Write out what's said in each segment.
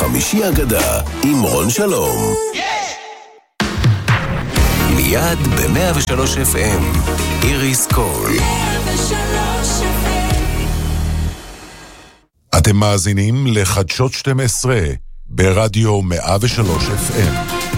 חמישי אגדה עם רון שלום. מיד ב-103 FM, איריס קול. אתם מאזינים לחדשות 12 ברדיו 103 FM.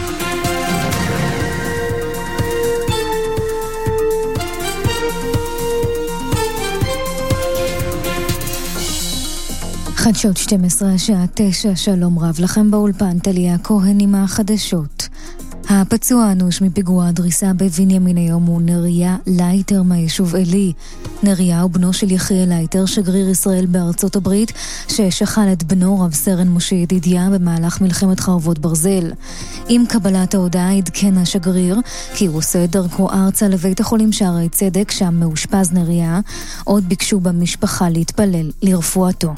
חדשות 12 השעה 9, שלום רב לכם באולפן, טליה כהן עם החדשות. הפצוע אנוש מפיגוע הדריסה בבנימין היום הוא נריה לייטר מהיישוב אלי. נריה הוא בנו של יחיאל לייטר, שגריר ישראל בארצות הברית, ששכל את בנו רב סרן משה ידידיה במהלך מלחמת חרבות ברזל. עם קבלת ההודעה עדכן השגריר כי הוא עושה את דרכו ארצה לבית החולים שערי צדק, שם מאושפז נריה. עוד ביקשו במשפחה להתפלל לרפואתו.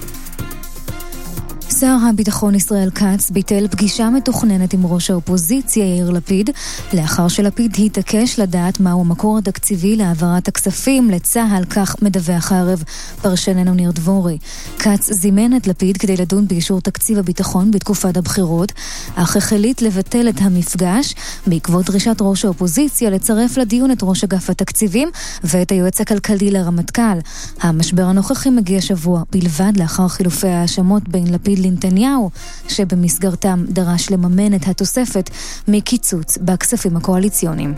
שר הביטחון ישראל כץ ביטל פגישה מתוכננת עם ראש האופוזיציה יאיר לפיד, לאחר שלפיד התעקש לדעת מהו המקור התקציבי להעברת הכספים לצה"ל, כך מדווח הערב פרשננו ניר דבורי. כץ זימן את לפיד כדי לדון באישור תקציב הביטחון בתקופת הבחירות, אך החליט לבטל את המפגש בעקבות דרישת ראש האופוזיציה לצרף לדיון את ראש אגף התקציבים ואת היועץ הכלכלי לרמטכ"ל. המשבר הנוכחי מגיע שבוע בלבד לאחר חילופי האשמות בין לפיד לנתניהו, שבמסגרתם דרש לממן את התוספת מקיצוץ בכספים הקואליציוניים.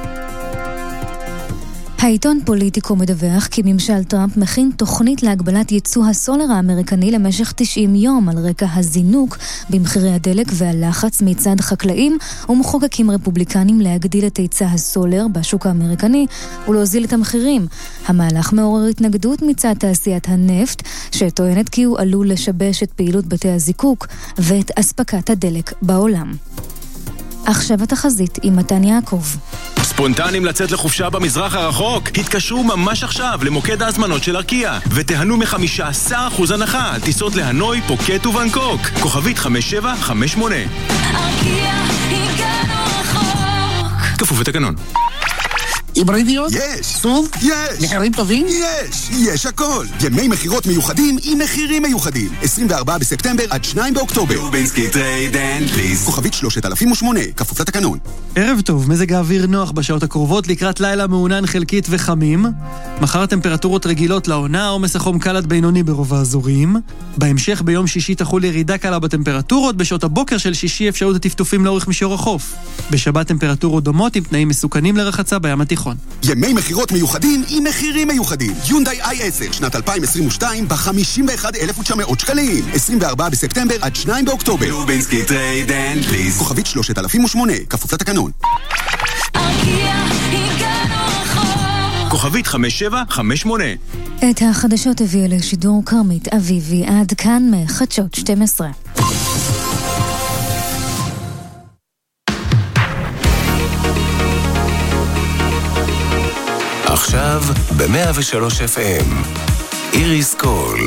העיתון פוליטיקו מדווח כי ממשל טראמפ מכין תוכנית להגבלת ייצוא הסולר האמריקני למשך 90 יום על רקע הזינוק במחירי הדלק והלחץ מצד חקלאים ומחוקקים רפובליקנים להגדיל את היצע הסולר בשוק האמריקני ולהוזיל את המחירים. המהלך מעורר התנגדות מצד תעשיית הנפט, שטוענת כי הוא עלול לשבש את פעילות בתי הזיקוק ואת אספקת הדלק בעולם. עכשיו התחזית עם מתן יעקב. ספונטנים לצאת לחופשה במזרח הרחוק? התקשרו ממש עכשיו למוקד ההזמנות של ארקיע ותיהנו מ-15% הנחה על טיסות להנוי, פוקט ובנקוק. כוכבית 5758. ארקיע, הגענו רחוק. כפוף לתקנון. היברידיות? יש. סוף? יש. מחירים טובים? יש הכל. ימי מחירות מיוחדים עם מחירים מיוחדים. 24 בספטמבר עד 2 באוקטובר. רובינסקי טרייד אנד פליז. כוכבית 3008, כפוף לתקנון. ערב טוב, מזג האוויר נוח בשעות הקרובות לקראת לילה מעונן חלקית וחמים. מחר טמפרטורות רגילות לעונה, עומס החום קל עד בינוני ברוב האזורים. בהמשך ביום שישי תחול ירידה קלה בטמפרטורות, בשעות הבוקר של שישי אפשרות הטפטופים לאורך מישור החוף. בשבת טמפרטורות דומות עם תנאים מסוכנים לרחצה בים התיכון. ימי מחירות מיוחדים עם מחירים מיוחדים. יונדאי i10 שנת 2022 ב-51,900 שקלים. 24 בספטמבר עד 2 באוקטובר. רובינסקי טרייד אנד פליז. כוכבית 3008, כפוף לתקנון. כוכבית 5758. את החדשות הביאה לשידור כרמית אביבי. עד כאן מחדשות 12. עכשיו ב-103 FM, איריס קול.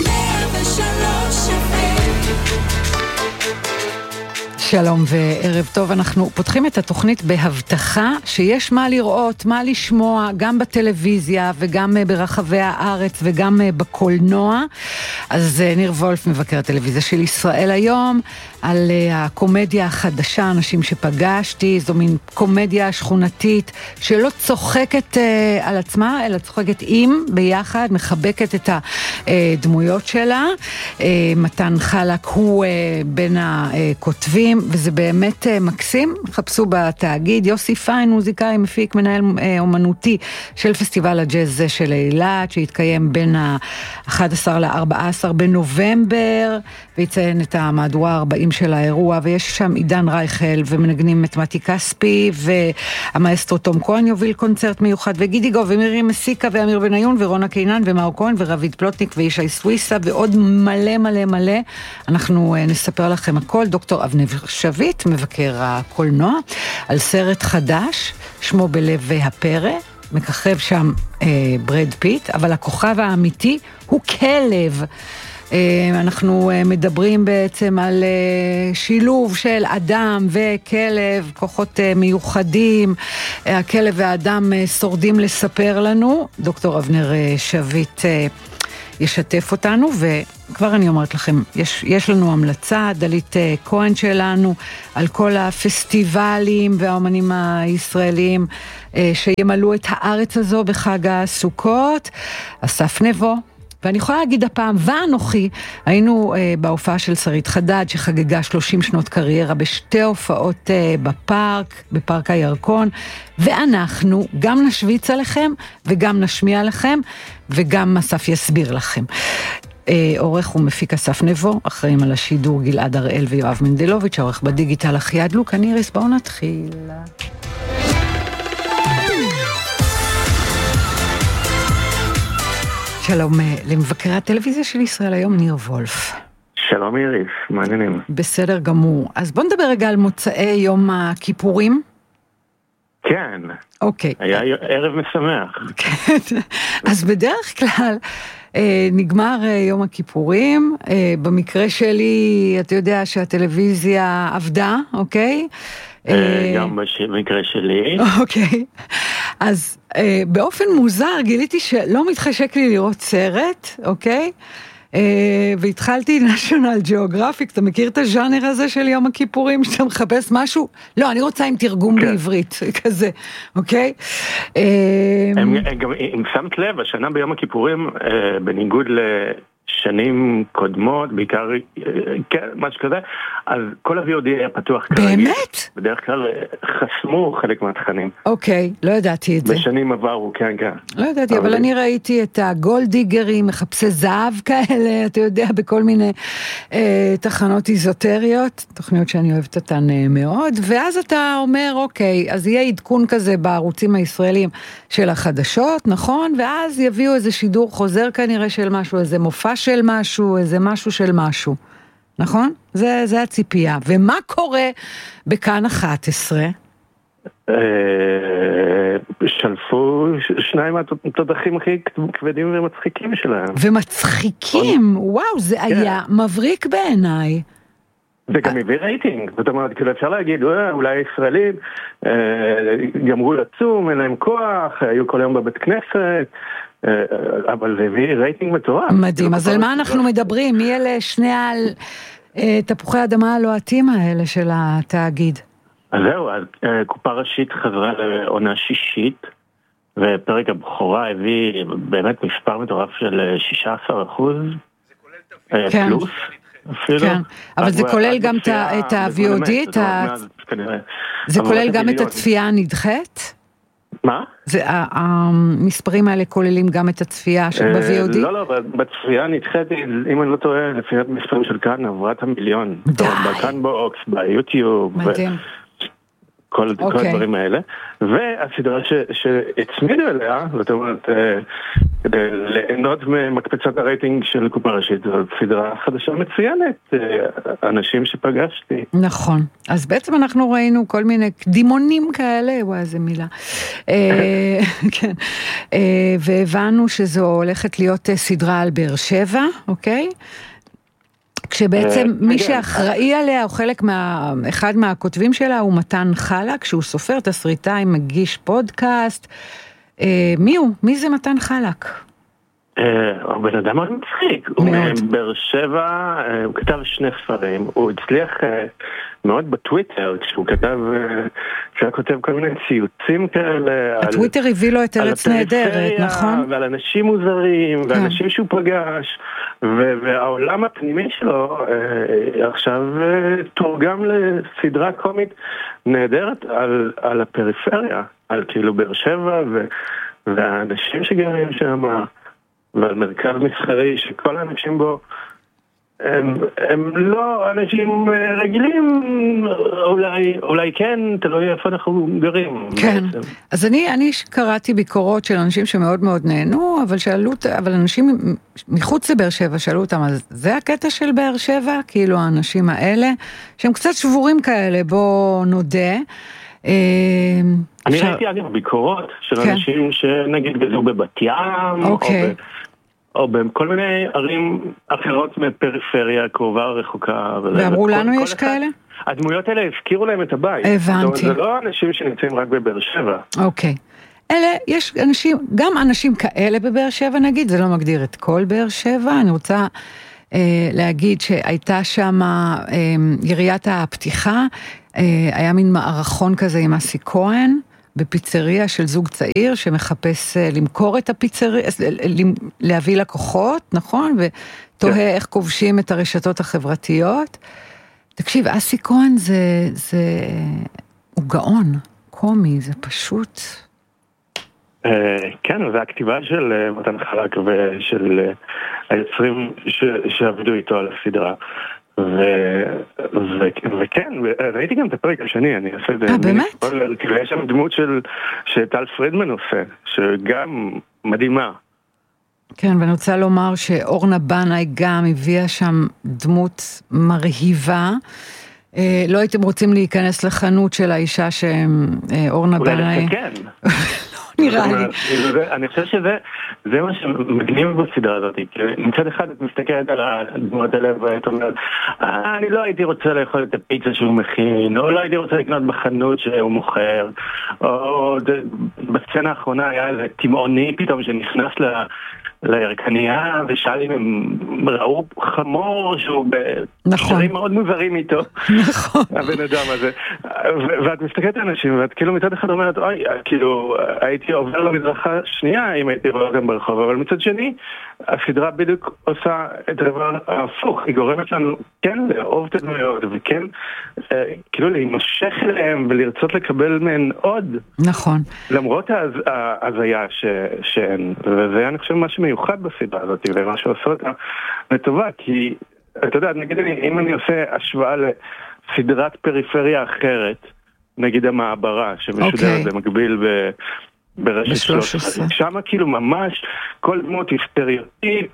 שלום וערב טוב, אנחנו פותחים את התוכנית בהבטחה שיש מה לראות, מה לשמוע, גם בטלוויזיה וגם ברחבי הארץ וגם בקולנוע. אז ניר וולף, מבקר הטלוויזיה של ישראל היום, על הקומדיה החדשה, אנשים שפגשתי. זו מין קומדיה שכונתית שלא צוחקת על עצמה, אלא צוחקת עם, ביחד, מחבקת את הדמויות שלה. מתן חלק הוא בין הכותבים, וזה באמת מקסים. חפשו בתאגיד. יוסי פיין, מוזיקאי, מפיק, מנהל אומנותי של פסטיבל הג'אז של אילת, שהתקיים בין ה-11 ל-14 בנובמבר, ויציין את המהדורה 40 של האירוע, ויש שם עידן רייכל ומנגנים את מתי כספי, והמאסטרו תום כהן יוביל קונצרט מיוחד, וגידי גוב ומירי מסיקה ואמיר בניון ורונה קינן ומאור כהן ורביד פלוטניק וישי סוויסה ועוד מלא מלא מלא. אנחנו נספר לכם הכל. דוקטור אבנר שביט, מבקר הקולנוע, על סרט חדש שמו בלב הפרא, מככב שם ברד פיט, אבל הכוכב האמיתי הוא כלב. אנחנו מדברים בעצם על שילוב של אדם וכלב, כוחות מיוחדים. הכלב והאדם שורדים לספר לנו. דוקטור אבנר שביט ישתף אותנו, וכבר אני אומרת לכם, יש לנו המלצה, דלית כהן שלנו, על כל הפסטיבלים והאומנים הישראלים שימלאו את הארץ הזו בחג הסוכות, אסף נבו, ואני יכולה להגיד הפעם, ואנוכי, היינו בהופעה של שרית חדד, שחגגה 30 שנות קריירה בשתי הופעות בפארק הירקון, ואנחנו גם נשוויץ עליכם, וגם נשמיע לכם, וגם אסף יסביר לכם. עורך ומפיק אסף נבו, אחראים על השידור גלעד הראל ויואב מנדלוביץ', עורך בדיגיטל אחי הדלוק, אני איריס, בואו נתחיל. שלום למבקרי הטלוויזיה של ישראל היום, ניר וולף. שלום איריס, מעניינים. בסדר גמור. אז בוא נדבר רגע על מוצאי יום הכיפורים. כן. אוקיי. היה ערב משמח. כן. אז בדרך כלל נגמר יום הכיפורים. במקרה שלי, אתה יודע שהטלוויזיה עבדה, אוקיי? גם במקרה שלי. אוקיי. אז באופן מוזר גיליתי שלא מתחשק לי לראות סרט, אוקיי? והתחלתי National Geographic, אתה מכיר את הז'אנר הזה של יום הכיפורים, שאתה מחפש משהו? לא, אני רוצה עם תרגום בעברית, כזה, אוקיי? אם שמת לב, השנה ביום הכיפורים, בניגוד שנים קודמות, בעיקר, כן, משהו כזה, אז כל ה-VOD היה פתוח כרגע. באמת? בדרך כלל חסמו חלק מהתכנים. אוקיי, לא ידעתי את זה. בשנים עברו, כן, כן. לא ידעתי, אבל אני ראיתי את הגולדיגרים, מחפשי זהב כאלה, אתה יודע, בכל מיני תחנות איזוטריות, תוכניות שאני אוהבת אותן מאוד, ואז אתה אומר, אוקיי, אז יהיה עדכון כזה בערוצים הישראלים של החדשות, נכון? ואז יביאו איזה שידור חוזר כנראה של משהו, איזה מופע של משהו, איזה משהו של משהו. נכון? זה הציפייה. ומה קורה בכאן 11? שלפו שניים מהתותחים הכי כבדים ומצחיקים שלהם. ומצחיקים? וואו, זה היה מבריק בעיניי. זה גם הביא רייטינג, זאת אומרת, כאילו אפשר להגיד, אולי ישראלים גמרו לצום, אין להם כוח, היו כל היום בבית כנסת, אבל זה הביא רייטינג מטורף. מדהים, אז על מה אנחנו מדברים? מי אלה שני תפוחי האדמה הלוהטים האלה של התאגיד? אז זהו, קופה ראשית חזרה לעונה שישית, ופרק הבכורה הביא באמת מספר מטורף של 16% פלוס. כן, אבל זה כולל גם את ה-VOD, זה כולל גם את הצפייה הנדחית? מה? המספרים האלה כוללים גם את הצפייה ב-VOD? לא, בצפייה נדחית, אם אני לא טועה, לפי המספרים של כאן, עברה את המיליון. די. בכאן בוקס, ביוטיוב. מדהים. כל הדברים האלה. והסדרה שהצמידו אליה, זאת אומרת, כדי ליהנות ממקפצת הרייטינג של קופה ראשית, זאת סדרה חדשה מצוינת, אנשים שפגשתי. נכון. אז בעצם אנחנו ראינו כל מיני קדימונים כאלה, וואי, איזה מילה. כן. והבנו שזו הולכת להיות סדרה על באר שבע, אוקיי? כשבעצם מי שאחראי עליה, או אחד מהכותבים שלה, הוא מתן חלק, שהוא סופר, תסריטאי, מגיש פודקאסט. מי הוא? מי זה מתן חלק? הוא בן אדם מאוד מצחיק. הוא מבאר שבע, הוא כתב 2 ספרים, הוא הצליח מאוד בטוויטר, כשהוא כותב כל מיני ציוצים כאלה. הטוויטר הביא לו את ארץ נהדרת, נכון? ועל אנשים מוזרים, ואנשים שהוא פגש, והעולם הפנימי שלו עכשיו תורגם לסדרה קומית נהדרת על הפריפריה, על כאילו באר שבע והאנשים שגרים שם, ועל מרכז מסחרי שכל האנשים בו הם לא אנשים רגילים, אולי כן, תלוי איפה אנחנו גרים. כן, אז אני קראתי ביקורות של אנשים שמאוד מאוד נהנו, אבל אנשים מחוץ לבאר שבע שאלו אותם, אז זה הקטע של באר שבע? כאילו האנשים האלה, שהם קצת שבורים כאלה, בוא נודה. אני ראיתי אגב ביקורות של אנשים שנגיד גזו בבת ים, או בכל מיני ערים אחרות מפריפריה, קרובה רחוקה. ואמרו לנו יש כאלה? הדמויות האלה הזכירו להם את הבית. הבנתי. זה לא אנשים שנמצאים רק בבאר שבע. אוקיי. יש אנשים, גם אנשים כאלה בבאר שבע נגיד, זה לא מגדיר את כל באר שבע, אני רוצה להגיד שהייתה שם יריית הפתיחה, היה מין מערכון כזה עם אסי כהן, בפיצריה של זוג צעיר שמחפש למכור את הפיצריה, להביא לקוחות, נכון? ותוהה איך כובשים את הרשתות החברתיות. תקשיב, אסי כהן הוא גאון, קומי, זה פשוט... כן, והכתיבה של מתן חלק ושל היוצרים שעבדו איתו על הסדרה. וכן, ראיתי גם את הפרק השני, אני אעשה את זה. באמת? יש שם דמות שטל פרידמן עושה, שגם מדהימה. כן, ואני רוצה לומר שאורנה בנאי גם הביאה שם דמות מרהיבה. לא הייתם רוצים להיכנס לחנות של האישה שאורנה בנאי... כן. נראה לי. אני חושב שזה מה שמגניב בסדרה הזאת. מצד אחד את מסתכלת על הדמות האלה ואת אומרת, אני לא הייתי רוצה לאכול את הפיצה שהוא מכין, או לא הייתי רוצה לקנות בחנות שהוא מוכר, או בסצנה האחרונה היה איזה תימעוני פתאום שנכנס לירקניה, ושאל אם הם ראו חמור שהוא בקשרים מאוד מוזרים איתו. נכון. הבן אדם הזה. ואת מסתכלת על אנשים, ואת כאילו מצד אחד אומרת, אוי, כאילו, הייתי עובר למדרכה שנייה אם הייתי רואה אותם ברחוב, אבל מצד שני, הסדרה בדיוק עושה את הדבר ההפוך. היא גורמת לנו, כן, לאהוב את הדמויות, וכן, כאילו להימשך אליהם ולרצות לקבל מהן עוד. נכון. למרות ההזיה שאין. וזה אני חושב משהו מיוחד בסדרה הזאת, ומה שעושה אותה לטובה, כי, אתה יודע, נגיד אם אני עושה השוואה לסדרת פריפריה אחרת, נגיד המעברה, שמשודרת במקביל ברשת 13. שם כאילו ממש כל דמות היא סטריאוטיפ,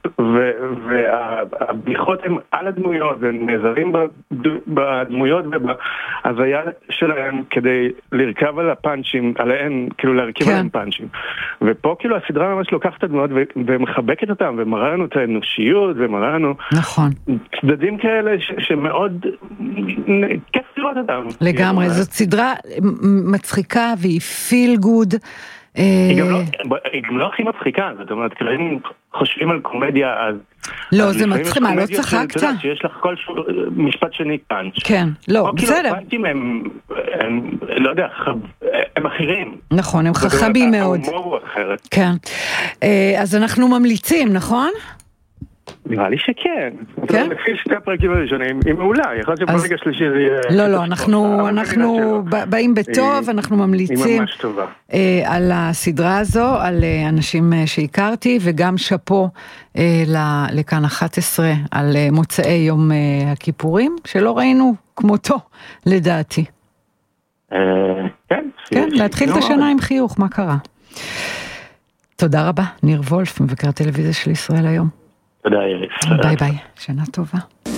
והבדיחות הם על הדמויות, והם נעזרים בדמויות ובהזיה שלהם כדי לרכב על הפאנצ'ים, עליהם, כאילו להרכיב עליהם פאנצ'ים. ופה כאילו הסדרה ממש לוקחת את הדמויות ומחבקת אותם, ומראה לנו את האנושיות, ומראה לנו צדדים כאלה שמאוד כיף לראות אותם. לגמרי, זאת סדרה מצחיקה והיא פיל גוד. היא גם לא הכי מצחיקה, זאת אומרת, כאילו אם חושבים על קומדיה, אז... לא, זה מצחיק, מה, לא צחקת? שיש לך כל משפט שני פאנץ'. כן, לא, בסדר. הפאנצ'ים הם, לא יודע, הם אחרים. נכון, הם חכמים מאוד. ההומור הוא אחרת. כן. אז אנחנו ממליצים, נכון? נראה לי שכן. כן? לפי שתי הפרקים הראשונים, היא מעולה. יכול להיות שהפרק השלישי זה יהיה... לא, אנחנו באים בטוב, אנחנו ממליצים... היא ממש טובה. על הסדרה הזו, על אנשים שהכרתי, וגם שפו לכאן 11, על מוצאי יום הכיפורים, שלא ראינו כמותו, לדעתי. כן. כן, להתחיל את השנה עם חיוך, מה קרה? תודה רבה, ניר וולף, מבקר הטלוויזיה של ישראל היום. תודה, איריס. ביי ביי, שנה טובה.